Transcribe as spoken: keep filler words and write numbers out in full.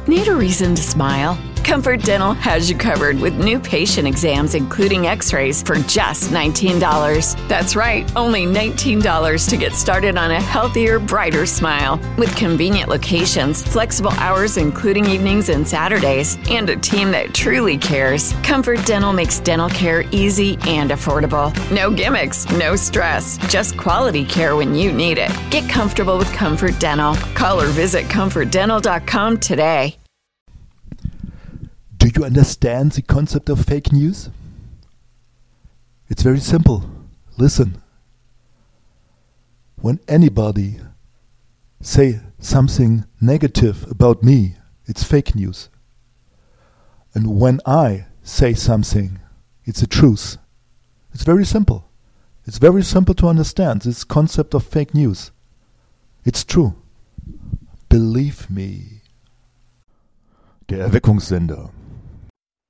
Need a reason to smile? Comfort Dental has you covered with new patient exams, including x-rays, for just nineteen dollars. That's right, only nineteen dollars to get started on a healthier, brighter smile. With convenient locations, flexible hours including evenings and Saturdays, and a team that truly cares, Comfort Dental makes dental care easy and affordable. No gimmicks, no stress, just quality care when you need it. Get comfortable with Comfort Dental. Call or visit comfort dental dot com today. Do you understand the concept of fake news? It's very simple. Listen. When anybody say something negative about me, it's fake news. And when I say something, it's a truth. It's very simple. It's very simple to understand this concept of fake news. It's true. Believe me. Der Erweckungssender.